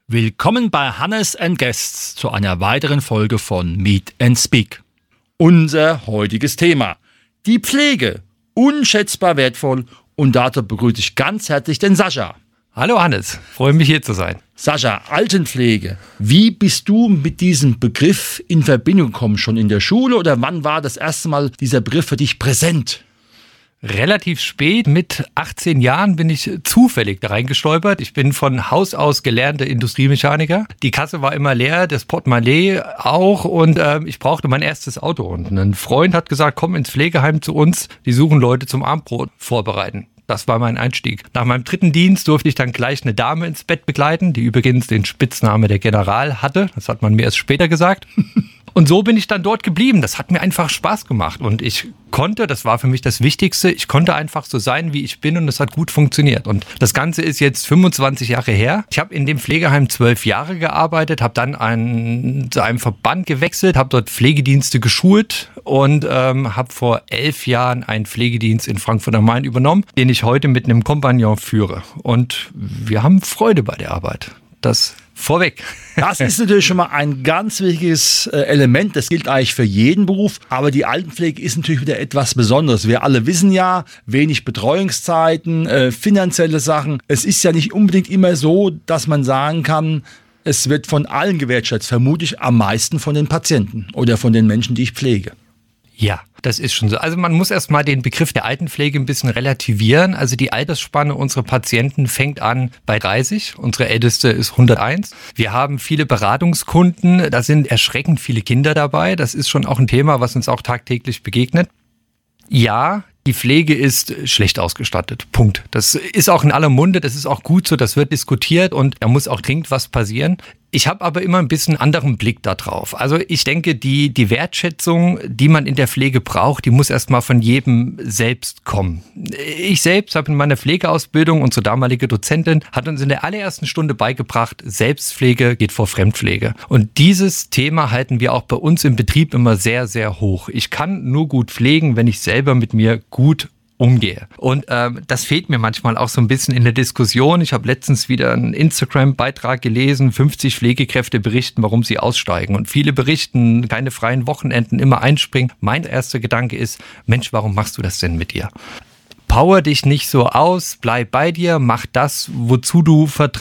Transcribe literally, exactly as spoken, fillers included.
Willkommen bei Hannes and Guests zu einer weiteren Folge von Meet and Speak. Unser heutiges Thema: die Pflege, unschätzbar wertvoll, und dazu begrüße ich ganz herzlich den Sascha. Hallo Hannes, freue mich hier zu sein. Sascha, Altenpflege, wie bist du mit diesem Begriff in Verbindung gekommen? Schon in der Schule oder wann war das erste Mal dieser Begriff für dich präsent? Relativ spät, mit achtzehn Jahren bin ich zufällig da reingestolpert. Ich bin von Haus aus gelernter Industriemechaniker. Die Kasse war immer leer, das Portemonnaie auch, und äh, ich brauchte mein erstes Auto. Und ein Freund hat gesagt, komm ins Pflegeheim zu uns, die suchen Leute zum Abendbrot vorbereiten. Das war mein Einstieg. Nach meinem dritten Dienst durfte ich dann gleich eine Dame ins Bett begleiten, die übrigens den Spitznamen der General hatte. Das hat man mir erst später gesagt. Und so bin ich dann dort geblieben. Das hat mir einfach Spaß gemacht. Und ich konnte, das war für mich das Wichtigste, ich konnte einfach so sein, wie ich bin, und es hat gut funktioniert. Und das Ganze ist jetzt fünfundzwanzig Jahre her. Ich habe in dem Pflegeheim zwölf Jahre gearbeitet, habe dann einen, zu einem Verband gewechselt, habe dort Pflegedienste geschult und ähm, habe vor elf Jahren einen Pflegedienst in Frankfurt am Main übernommen, den ich heute mit einem Kompagnon führe. Und wir haben Freude bei der Arbeit. Das vorweg. Das ist natürlich schon mal ein ganz wichtiges Element. Das gilt eigentlich für jeden Beruf. Aber die Altenpflege ist natürlich wieder etwas Besonderes. Wir alle wissen ja, wenig Betreuungszeiten, äh, finanzielle Sachen. Es ist ja nicht unbedingt immer so, dass man sagen kann, es wird von allen gewertschätzt. Vermutlich am meisten von den Patienten oder von den Menschen, die ich pflege. Ja, das ist schon so. Also man muss erstmal den Begriff der Altenpflege ein bisschen relativieren. Also die Altersspanne unserer Patienten fängt an bei dreißig. Unsere älteste ist hunderteins. Wir haben viele Beratungskunden. Da sind erschreckend viele Kinder dabei. Das ist schon auch ein Thema, was uns auch tagtäglich begegnet. Ja, die Pflege ist schlecht ausgestattet. Punkt. Das ist auch in aller Munde. Das ist auch gut so. Das wird diskutiert und da muss auch dringend was passieren. Ich habe aber immer ein bisschen anderen Blick da drauf. Also ich denke, die, die Wertschätzung, die man in der Pflege braucht, die muss erstmal von jedem selbst kommen. Ich selbst habe in meiner Pflegeausbildung, unsere damalige Dozentin hat uns in der allerersten Stunde beigebracht, Selbstpflege geht vor Fremdpflege. Und dieses Thema halten wir auch bei uns im Betrieb immer sehr, sehr hoch. Ich kann nur gut pflegen, wenn ich selber mit mir gut umgehe. Und ähm, das fehlt mir manchmal auch so ein bisschen in der Diskussion. Ich habe letztens wieder einen Instagram-Beitrag gelesen, fünfzig Pflegekräfte berichten, warum sie aussteigen. Und viele berichten, keine freien Wochenenden, immer einspringen. Mein erster Gedanke ist, Mensch, warum machst du das denn mit dir? Power dich nicht so aus, bleib bei dir, mach das, wozu du vertraust.